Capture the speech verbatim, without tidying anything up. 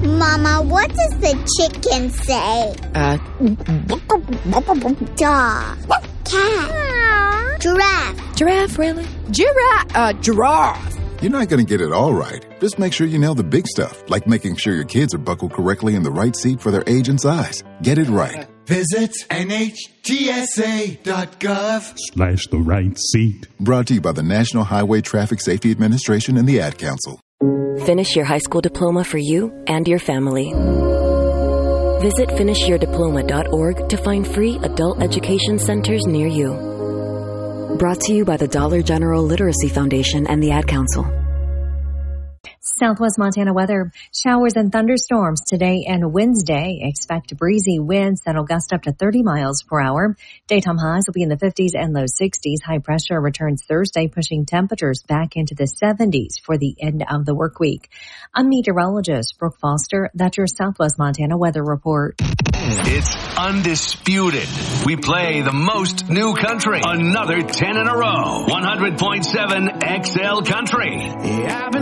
Mama, what does the chicken say? Uh, Dog. Cat. Giraffe. Giraffe, really? Giraffe. Uh, giraffe. You're not going to get it all right. Just make sure you nail the big stuff, like making sure your kids are buckled correctly in the right seat for their age and size. Get it right. Visit N H T S A dot gov slash the right seat. Brought to you by the National Highway Traffic Safety Administration and the Ad Council. Finish your high school diploma for you and your family. Visit finish your diploma dot org to find free adult education centers near you. Brought to you by the Dollar General Literacy Foundation and the Ad Council. Southwest Montana weather. Showers and thunderstorms today and Wednesday. Expect breezy winds that'll gust up to thirty miles per hour. Daytime highs will be in the fifties and low sixties. High pressure returns Thursday, pushing temperatures back into the seventies for the end of the work week. I'm meteorologist Brooke Foster. That's your Southwest Montana weather report. It's undisputed. We play the most new country. Another ten in a row. one hundred point seven X L Country.